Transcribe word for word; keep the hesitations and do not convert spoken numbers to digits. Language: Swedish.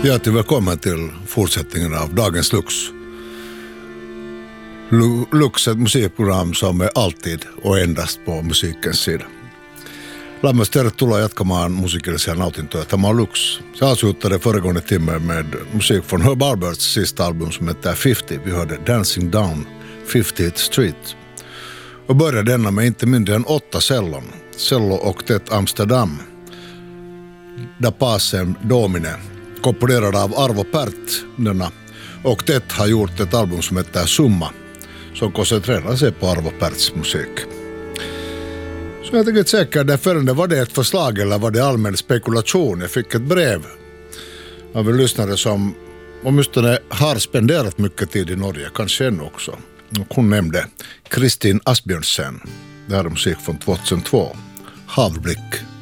Hjärtligt välkommen till fortsättningen av dagens Lux. Lu- Lux är ett musikprogram som är alltid och endast på musikens sida. Lämmäs tervetuloa jatkamaan musiikillisia nautintoja. Tämä on Lux. Se avslutade föregående timme med musik från Herb Alberts sista album som heter femtio. Vi hörde Dancing Down fiftieth Street. Och började denna med inte mindre än åtta cellon. Cello Octet Amsterdam. Da Pacem Domine. Komponerad av Arvo Pärt. Denna Octet har gjort ett album som heter Summa. Som koncentrerar sig på Arvo Pärts musik. Så jag tänker inte säkert därför var det ett förslag eller var det allmän spekulation. Jag fick ett brev av en lyssnare som åtminstone har spenderat mycket tid i Norge, kanske ännu också. Och hon nämnde Kristin Asbjörnsen. Det här är musik från tjugohundratvå. Havblick.